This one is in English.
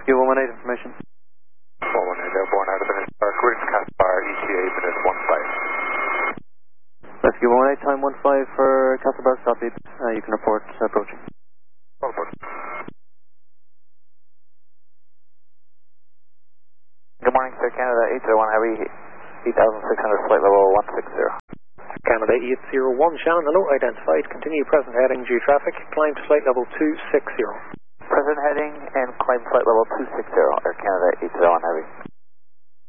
Rescue 118 information. 118 airborne out of Venice Park, route to Castlebar, ETA minute 15. Rescue 118, time 15 for Castlebar, stop lead. You can report approaching. All aboard. Good morning, Sir Canada 801 Heavy, 8600, flight level 160. Canada 801, Shannon, hello, identified, continue present heading, G traffic, climb to flight level 260. Present heading and climb flight level 260, Air Canada 801 Heavy.